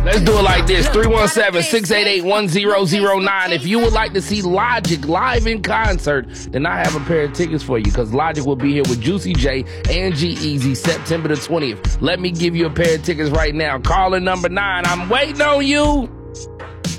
Let's do it like this. 317-688-1009. If you would like to see Logic live in concert, then I have a pair of tickets for you, because Logic will be here with Juicy J and G-Eazy September the 20th. Let me give you a pair of tickets right now. Caller number 9. I'm waiting on you.